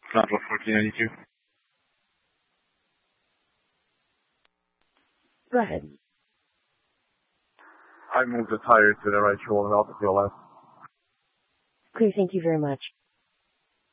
Control 1492. Go ahead. I moved the tire to the right shoulder, off the left. Okay, thank you very much.